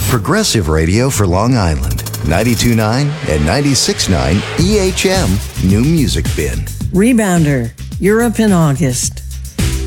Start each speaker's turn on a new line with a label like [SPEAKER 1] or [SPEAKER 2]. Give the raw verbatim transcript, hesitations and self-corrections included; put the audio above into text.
[SPEAKER 1] Progressive radio for Long Island. ninety-two point nine and ninety-six point nine E H M New Music Bin.
[SPEAKER 2] Rebounder, Europe in August.